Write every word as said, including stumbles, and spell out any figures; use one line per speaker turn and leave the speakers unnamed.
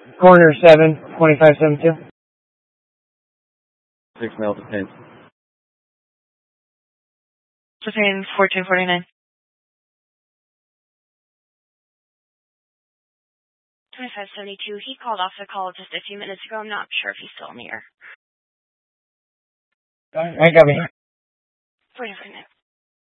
Corner seven, twenty-five seventy-two.
Six male detained.
Detained fourteen forty-nine.
twenty-five seventy-two. He called off the call just a few minutes ago. I'm not sure if he's still in the air.
I got me.
forty-nine.